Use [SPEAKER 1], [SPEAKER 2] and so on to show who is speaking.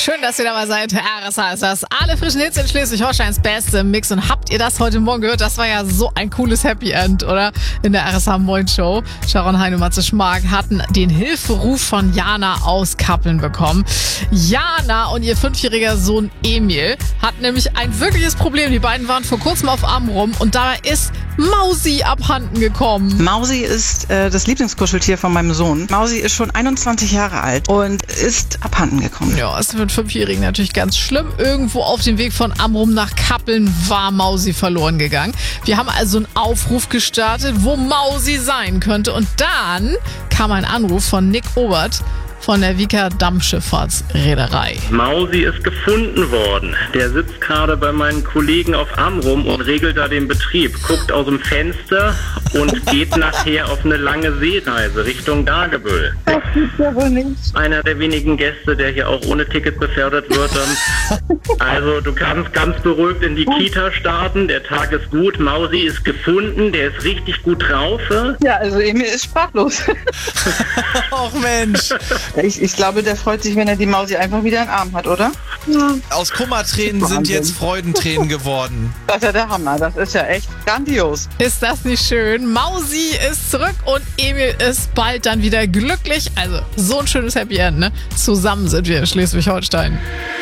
[SPEAKER 1] Schön, dass ihr dabei seid. RSA ist das. Alle frischen Hits in Schleswig-Holsteins beste Mix. Und habt ihr das heute Morgen gehört? Das war ja so ein cooles Happy End, oder? In der RSA Moin Show. Sharon Hein und Matze Schmark hatten den Hilferuf von Jana aus Kappeln bekommen. Jana und ihr 5-jähriger Sohn Emil hatten nämlich ein wirkliches Problem. Die beiden waren vor kurzem auf Amrum und dabei ist Mausi abhanden gekommen.
[SPEAKER 2] Mausi ist das Lieblingskuscheltier von meinem Sohn. Mausi ist schon 21 Jahre alt und ist abhanden gekommen.
[SPEAKER 1] Ja, ist für einen 5-Jährigen natürlich ganz schlimm. Irgendwo auf dem Weg von Amrum nach Kappeln war Mausi verloren gegangen. Wir haben also einen Aufruf gestartet, wo Mausi sein könnte. Und dann kam ein Anruf von Nick Obert von der Vika Dampfschifffahrtsreederei.
[SPEAKER 3] Mausi ist gefunden worden. Der sitzt gerade bei meinen Kollegen auf Amrum und regelt da den Betrieb. Guckt aus dem Fenster und geht nachher auf eine lange Seereise Richtung Dagebüll.
[SPEAKER 2] Das gibt's ja wohl nicht.
[SPEAKER 3] Einer der wenigen Gäste, der hier auch ohne Ticket befördert wird. Also du kannst ganz beruhigt in die Kita starten. Der Tag ist gut. Mausi ist gefunden. Der ist richtig gut drauf.
[SPEAKER 2] Ja, also Emil ist sprachlos.
[SPEAKER 1] Och Mensch.
[SPEAKER 2] Ich glaube, der freut sich, wenn er die Mausi einfach wieder in den Arm hat, oder? Ja.
[SPEAKER 4] Aus Kummertränen sind jetzt Freudentränen geworden.
[SPEAKER 2] Das ist ja der Hammer. Das ist ja echt grandios.
[SPEAKER 1] Ist das nicht schön? Mausi ist zurück und Emil ist bald dann wieder glücklich. Also so ein schönes Happy End, ne? Zusammen sind wir in Schleswig-Holstein.